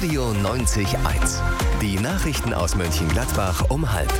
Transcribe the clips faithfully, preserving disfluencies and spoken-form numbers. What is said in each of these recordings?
Radio neunzig Komma eins. Die Nachrichten aus Mönchengladbach um halb.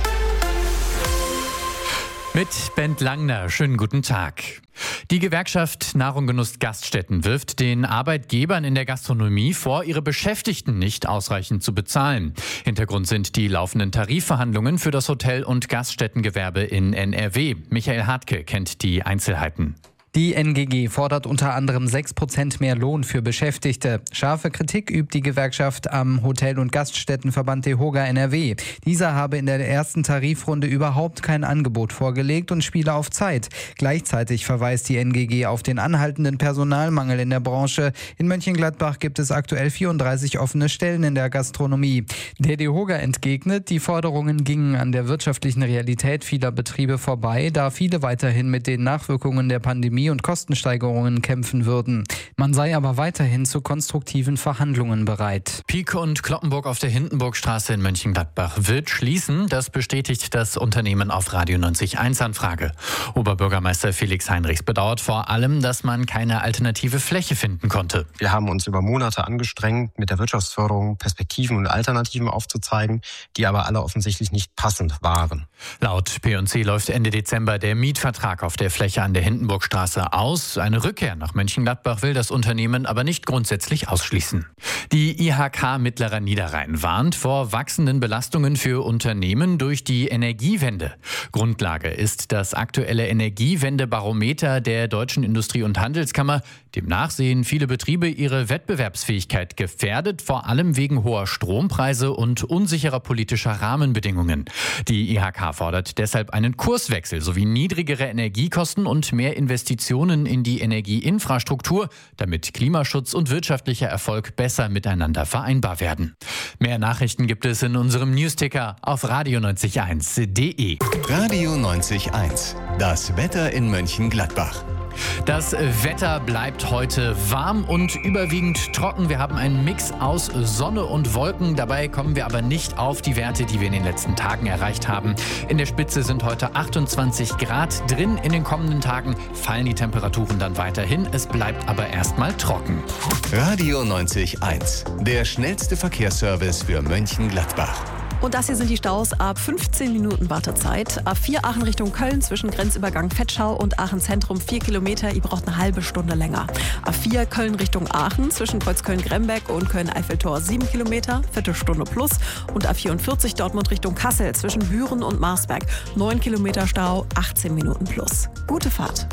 Mit Bent Langner, schönen guten Tag. Die Gewerkschaft Nahrung Genuss Gaststätten wirft den Arbeitgebern in der Gastronomie vor, ihre Beschäftigten nicht ausreichend zu bezahlen. Hintergrund sind die laufenden Tarifverhandlungen für das Hotel- und Gaststättengewerbe in N R W. Michael Hartke kennt die Einzelheiten. Die N G G fordert unter anderem sechs Prozent mehr Lohn für Beschäftigte. Scharfe Kritik übt die Gewerkschaft am Hotel- und Gaststättenverband DEHOGA N R W. Dieser habe in der ersten Tarifrunde überhaupt kein Angebot vorgelegt und spiele auf Zeit. Gleichzeitig verweist die N G G auf den anhaltenden Personalmangel in der Branche. In Mönchengladbach gibt es aktuell vierunddreißig offene Stellen in der Gastronomie. Der DEHOGA entgegnet, die Forderungen gingen an der wirtschaftlichen Realität vieler Betriebe vorbei, da viele weiterhin mit den Nachwirkungen der Pandemie und Kostensteigerungen kämpfen würden. Man sei aber weiterhin zu konstruktiven Verhandlungen bereit. Pieck und Cloppenburg auf der Hindenburgstraße in Mönchengladbach wird schließen. Das bestätigt das Unternehmen auf Radio neunzig Komma eins Anfrage. Oberbürgermeister Felix Heinrichs bedauert vor allem, dass man keine alternative Fläche finden konnte. Wir haben uns über Monate angestrengt, mit der Wirtschaftsförderung Perspektiven und Alternativen aufzuzeigen, die aber alle offensichtlich nicht passend waren. Laut P und C läuft Ende Dezember der Mietvertrag auf der Fläche an der Hindenburgstraße aus. Eine Rückkehr nach Mönchengladbach will das Unternehmen aber nicht grundsätzlich ausschließen. Die I H K Mittlerer Niederrhein warnt vor wachsenden Belastungen für Unternehmen durch die Energiewende. Grundlage ist das aktuelle Energiewendebarometer der Deutschen Industrie- und Handelskammer. Demnach sehen viele Betriebe ihre Wettbewerbsfähigkeit gefährdet, vor allem wegen hoher Strompreise und unsicherer politischer Rahmenbedingungen. Die I H K fordert deshalb einen Kurswechsel sowie niedrigere Energiekosten und mehr Investitionen in die Energieinfrastruktur, damit Klimaschutz und wirtschaftlicher Erfolg besser miteinander vereinbar werden. Mehr Nachrichten gibt es in unserem Newsticker auf radio neunzig Komma eins punkt de. Radio neunzig Komma eins. Das Wetter in Mönchengladbach. Das Wetter bleibt heute warm und überwiegend trocken. Wir haben einen Mix aus Sonne und Wolken. Dabei kommen wir aber nicht auf die Werte, die wir in den letzten Tagen erreicht haben. In der Spitze sind heute achtundzwanzig Grad drin. In den kommenden Tagen fallen die Temperaturen dann weiterhin. Es bleibt aber erstmal trocken. Radio neunzig Komma eins. Der schnellste Verkehrsservice für Mönchengladbach. Und das hier sind die Staus ab fünfzehn Minuten Wartezeit. A vier Aachen Richtung Köln zwischen Grenzübergang Vetschau und Aachen Zentrum vier Kilometer. Ihr braucht eine halbe Stunde länger. A vier Köln Richtung Aachen zwischen Kreuz Köln-Grembeck und Köln-Eiffeltor sieben Kilometer, Viertelstunde plus. Und A vierundvierzig Dortmund Richtung Kassel zwischen Büren und Marsberg neun Kilometer Stau, achtzehn Minuten plus. Gute Fahrt.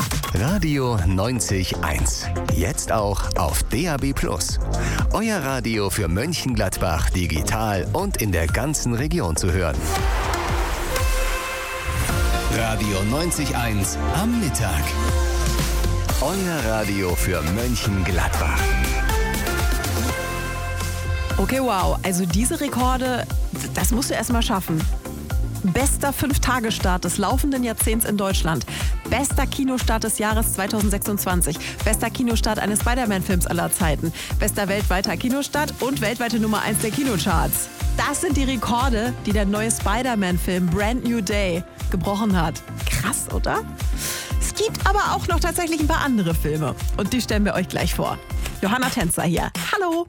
Radio neunzig Komma eins. Jetzt auch auf D A B plus. Euer Radio für Mönchengladbach digital und in der ganzen Region zu hören. Radio neunzig Komma eins am Mittag. Euer Radio für Mönchengladbach. Okay, wow. Also diese Rekorde, das musst du erst mal schaffen. Bester Fünf-Tage-Start des laufenden Jahrzehnts in Deutschland. Bester Kinostart des Jahres zweitausendsechsundzwanzig. Bester Kinostart eines Spider-Man-Films aller Zeiten. Bester weltweiter Kinostart und weltweite Nummer eins der Kinocharts. Das sind die Rekorde, die der neue Spider-Man-Film Brand New Day gebrochen hat. Krass, oder? Es gibt aber auch noch tatsächlich ein paar andere Filme. Und die stellen wir euch gleich vor. Johanna Tänzer hier. Hallo!